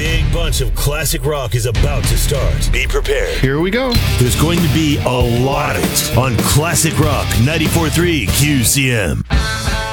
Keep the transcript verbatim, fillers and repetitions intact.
big bunch of classic rock is about to start. Be prepared. Here we go. There's going to be a lot of it on Classic Rock ninety-four point three Q C M.